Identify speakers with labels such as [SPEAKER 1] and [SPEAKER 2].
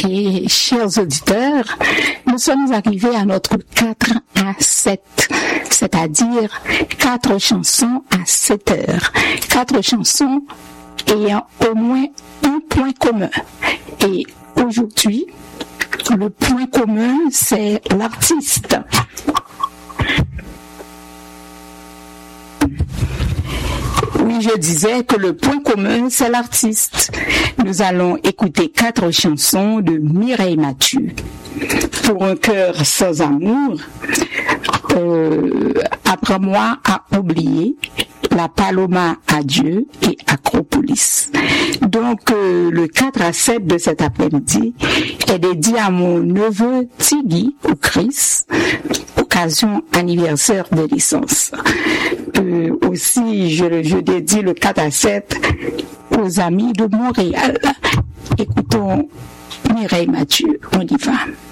[SPEAKER 1] Et chers auditeurs, nous sommes arrivés à notre 4 à 7, c'est-à-dire 4 chansons à 7 heures. 4 chansons ayant au moins un point commun. Et aujourd'hui, le point commun, c'est l'artiste. Oui, je disais que le point commun, c'est l'artiste. Nous allons écouter 4 chansons de Mireille Mathieu. Pour un cœur sans amour, Apprends-moi à oublier, La Paloma à Dieu et Acropolis. Donc, le 4 à 7 de cet après-midi est dédié à mon neveu Tigui, ou Chris, occasion anniversaire de naissance. Aussi, je dédie le 4 à 7 aux amis de Montréal. Écoutons Mireille Mathieu, on y va.